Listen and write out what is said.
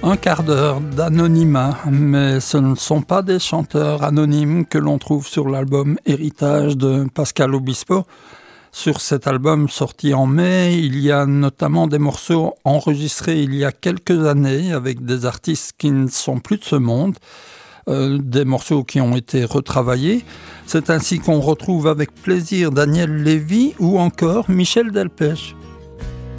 Un quart d'heure d'anonymat, mais ce ne sont pas des chanteurs anonymes que l'on trouve sur l'album Héritage de Pascal Obispo. Sur cet album sorti en mai, il y a notamment des morceaux enregistrés il y a quelques années avec des artistes qui ne sont plus de ce monde, des morceaux qui ont été retravaillés. C'est ainsi qu'on retrouve avec plaisir Daniel Lévy ou encore Michel Delpech.